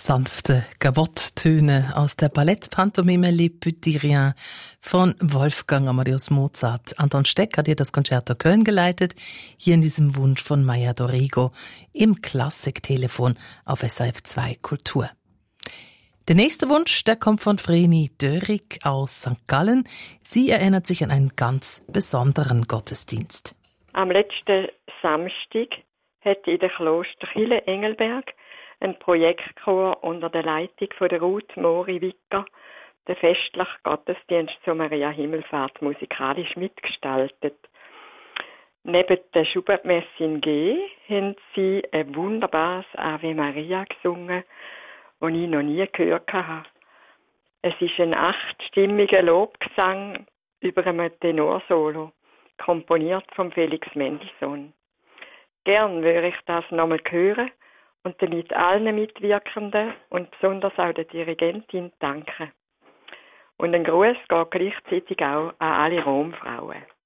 Sanfte Gavotttöne aus der Ballettpantomime Les Petits Riens von Wolfgang Amadeus Mozart. Anton Steck hat hier das Concerto Köln geleitet, hier in diesem Wunsch von Maya Dorigo im Klassiktelefon auf SRF 2 Kultur. Der nächste Wunsch, der kommt von Vreni Dörig aus St. Gallen. Sie erinnert sich an einen ganz besonderen Gottesdienst. Am letzten Samstag hat in der Klosterkirche Engelberg ein Projektchor unter der Leitung von der Ruth Mori Wicker den festlichen Gottesdienst zur Maria Himmelfahrt musikalisch mitgestaltet. Neben der Schubertmesse in G haben sie ein wunderbares Ave Maria gesungen, das ich noch nie gehört habe. Es ist ein 8-stimmiger Lobgesang über einem Tenorsolo, komponiert von Felix Mendelssohn. Gern würde ich das nochmal hören und damit allen Mitwirkenden und besonders auch der Dirigentin danken. Und ein Gruß geht gleichzeitig auch an alle Romfrauen.